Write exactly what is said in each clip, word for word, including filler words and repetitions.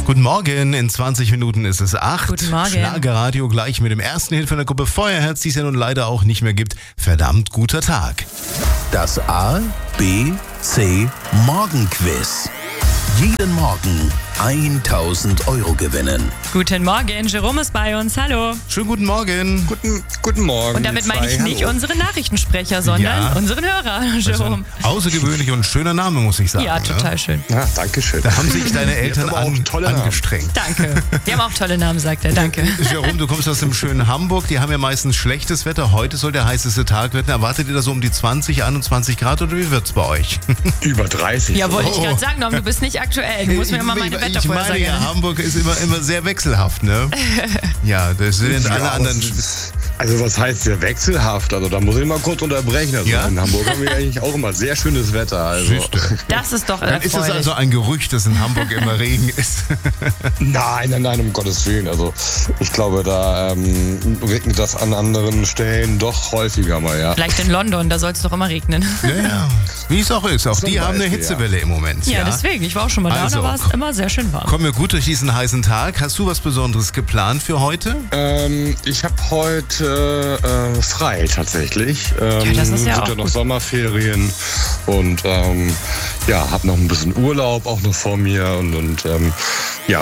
Guten Morgen, in zwanzig Minuten ist es acht. Guten Morgen. Schlagerradio gleich mit dem ersten Hit von der Gruppe Feuerherz, die es ja nun leider auch nicht mehr gibt. Verdammt guter Tag. Das A, B, C Morgenquiz. Jeden Morgen tausend Euro gewinnen. Guten Morgen, Jerome ist bei uns. Hallo. Schönen guten Morgen. Guten, guten Morgen. Und damit meine ich zwei. nicht Hallo. unseren Nachrichtensprecher, sondern Ja. unseren Hörer, Jerome. Außergewöhnlich und schöner Name, muss ich sagen. Ja, total schön. Ja, danke schön. Da haben sich deine Eltern aber auch an, tolle Namen. angestrengt. Danke. Die haben auch tolle Namen, sagt er. Danke. Jerome, du kommst aus dem schönen Hamburg. Die haben ja meistens schlechtes Wetter. Heute soll der heißeste Tag werden. Erwartet ihr da so um die zwanzig, einundzwanzig Grad oder wie wird's bei euch? Über dreißig. Ja, wollte ich Oh. gerade sagen, Norm, du bist nicht aktuell. Du musst mir mal meine ich, ich Wettervorhersage meine ja, nennen. Hamburg ist immer, immer sehr wechselhaft, ne? Ja, das sind Ja, alle anderen... Also was heißt sehr wechselhaft? Also da muss ich mal kurz unterbrechen. Also Ja? in Hamburg haben wir eigentlich auch immer sehr schönes Wetter. Also Das ist doch Dann ist es erfreulich. also ein Gerücht, dass in Hamburg immer Regen ist. nein, nein, nein, um Gottes Willen. Also ich glaube, da ähm, regnet das an anderen Stellen doch häufiger mal, ja. Vielleicht in London, da soll es doch immer regnen. Ja, ja. Wie es auch ist. Auch Zum die haben eine Beispiel, Hitzewelle im Moment. Ja, Ja, deswegen. Ich war auch schon mal da, Also, da war es komm. immer sehr schön warm. Kommen wir gut durch diesen heißen Tag. Hast du was Besonderes geplant für heute? Ähm, ich habe heute äh, frei tatsächlich. Ähm, Ja, das ist ja sind auch ja noch gut. Sommerferien und ähm, ja, habe noch ein bisschen Urlaub auch noch vor mir und, und ähm, ja,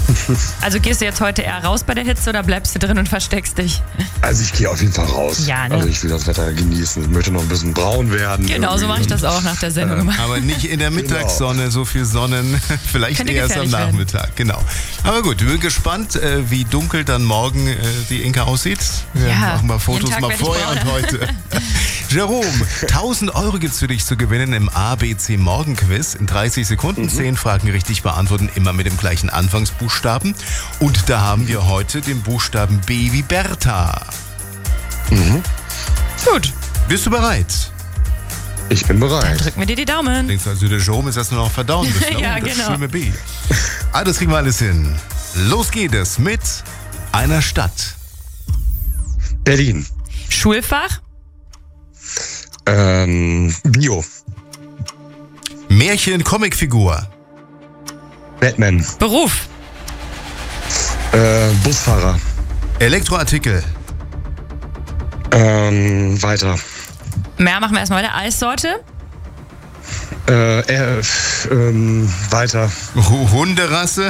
Also gehst du jetzt heute eher raus bei der Hitze oder bleibst du drin und versteckst dich? also ich gehe auf jeden Fall raus. Ja, ne? Also ich will das Wetter genießen. Ich möchte noch ein bisschen braun werden. Genau, so mache ich das auch nach der Sendung immer. Aber nicht in der Mittagssonne, so viel Sonnen. Vielleicht Könnte erst am gefährlich werden. Nachmittag. Genau. Aber gut, wir sind gespannt, äh, wie dunkel dann morgen äh, die Inka aussieht. Wir Ja, machen mal jeden Fotos Tag mal werd ich vorher und brauner. heute. Jerome, tausend Euro gibt's für dich zu gewinnen im A B C Morgenquiz. In dreißig Sekunden, zehn Fragen richtig beantworten, immer mit dem gleichen Anfangsbuchstaben. Und da haben wir heute den Buchstaben B wie Bertha. Gut, Bist du bereit? Ich bin bereit. drücken wir dir die Daumen. Denkst du also, der Jerome ist erst nur noch verdauen müssen? Ja, das genau. schlimme B. Ah, das kriegen wir alles hin. Los geht es mit einer Stadt. Berlin. Schulfach, Ähm, Bio. Märchen, Comicfigur. Batman. Beruf, Äh, Busfahrer. Elektroartikel. Ähm, weiter. mehr machen wir erstmal weiter. Eissorte, Äh, äh, f- ähm, weiter. Hu- Hunderasse.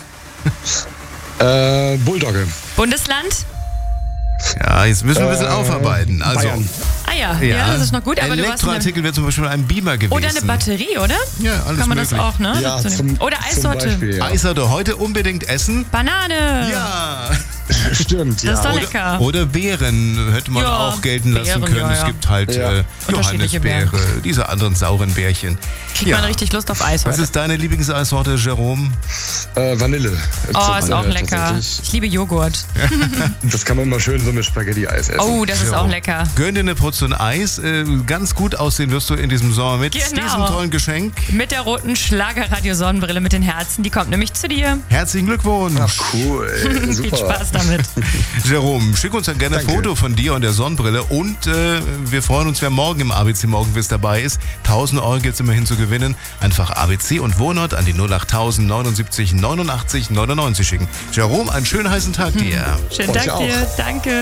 Äh, Bulldogge. Bundesland. Ja, jetzt müssen wir ein bisschen Äh, aufarbeiten. Also, Bayern. Ah ja, ja, das ist noch gut, aber du hast eine, Elektroartikel wäre zum Beispiel ein Beamer gewesen. oder eine Batterie, oder? Ja, alles Kann man möglich. das auch, ne? Ja, Dazu zum, nehmen. Oder zum Eissorte. Beispiel, ja. Eissorte heute unbedingt essen. Banane. Ja. Stimmt, ja. Das ist doch Oder, lecker. oder Beeren hätte man Ja, auch gelten lassen Beeren, können. ja, Es ja. gibt halt Ja. äh, Unterschiedliche Johannisbeere, diese anderen sauren Bärchen. Kriegt Ja. man richtig Lust auf Eis Was heute. ist deine Lieblingseissorte, Jerome? Äh, Vanille. Oh, ist auch Äh, lecker. tatsächlich. Ich liebe Joghurt. Das kann man mal schön so mit Spaghetti-Eis essen. Oh, das ist Ja. auch lecker. Gönn dir eine Portion Eis. Äh, ganz gut aussehen wirst du in diesem Sommer mit Genau. diesem tollen Geschenk. Mit der roten Schlagerradio-Sonnenbrille mit den Herzen. Die kommt nämlich zu dir. Herzlichen Glückwunsch. Ach, cool. Viel Super. Spaß damit. Jerome, schick uns dann gerne ein Danke. Foto von dir und der Sonnenbrille. Und äh, wir freuen uns, wer morgen im A B C Morgenquiz dabei ist. tausend Euro gibt es immerhin zu gewinnen. Einfach A B C und Wohnort an die null acht tausend neunundsiebzig neunundachtzig neunundneunzig schicken. Jerome, einen schönen heißen Tag dir. Schönen Euch Dank auch. dir. Danke.